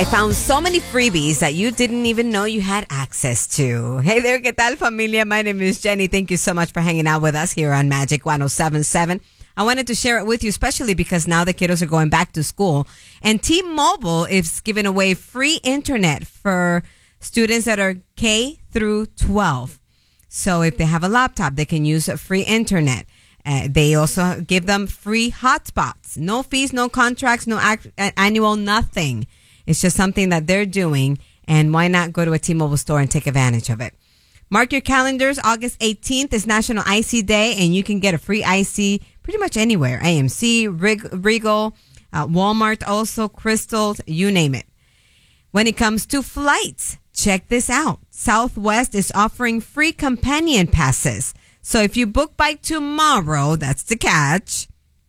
I found so many freebies that you didn't even know you had access to. Hey there, ¿qué tal, familia? My name is Jenny. Thank you so much for hanging out with us here on Magic 107.7. I wanted to share it with you, especially because now the kiddos are going back to school. And T-Mobile is giving away free internet for students that are K through 12. So if they have a laptop, they can use free internet. They also give them free hotspots. No fees, no contracts, no annual nothing. It's just something that they're doing, and why not go to a T-Mobile store and take advantage of it? Mark your calendars. August 18th is National IC Day, and you can get a free IC pretty much anywhere. AMC, Regal, Walmart also, Crystals, you name it. When it comes to flights, check this out. Southwest is offering free companion passes. So if you book by tomorrow, that's the catch,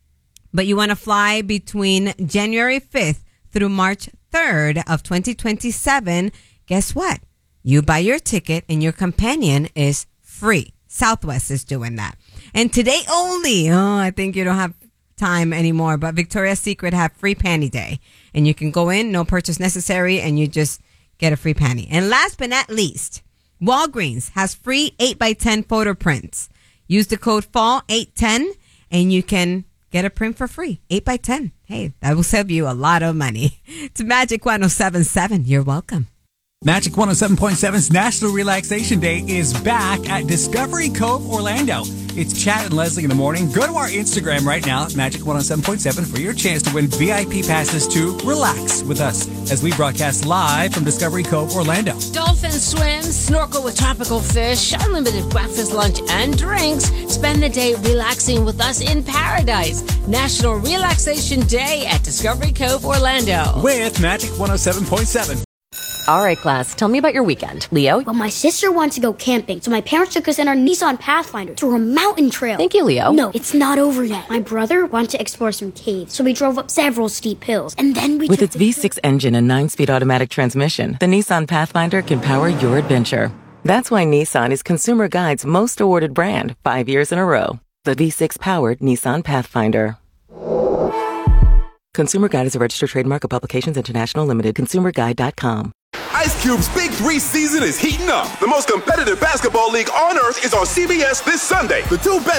but you want to fly between January 5th through March 3rd of 2027, guess what? You buy your ticket and your companion is free. Southwest is doing that. And today only, I think you don't have time anymore, but Victoria's Secret have free panty day. And you can go in, no purchase necessary, and you just get a free panty. And last but not least, Walgreens has free 8x10 photo prints. Use the code FALL810 and you can get a print for free. 8x10. Hey, that will save you a lot of money. To Magic 107.7, you're welcome. Magic 107.7's National Relaxation Day is back at Discovery Cove, Orlando. It's Chad and Leslie in the morning. Go to our Instagram right now, Magic 107.7, for your chance to win VIP passes to relax with us as we broadcast live from Discovery Cove, Orlando. Dolphin swim, snorkel with tropical fish, unlimited breakfast, lunch, and drinks. Spend the day relaxing with us in paradise. National Relaxation Day at Discovery Cove, Orlando. With Magic 107.7. All right, class, tell me about your weekend. Leo? Well, my sister wanted to go camping, so my parents took us in our Nissan Pathfinder to a mountain trail. Thank you, Leo. No, it's not over yet. My brother wanted to explore some caves, so we drove up several steep hills, and then we With its V6 engine and 9-speed automatic transmission, the Nissan Pathfinder can power your adventure. That's why Nissan is Consumer Guide's most awarded brand 5 years in a row. The V6-powered Nissan Pathfinder. Consumer Guide is a registered trademark of Publications International Limited. ConsumerGuide.com. Ice Cube's Big 3 season is heating up. The most competitive basketball league on earth is on CBS this Sunday. The two best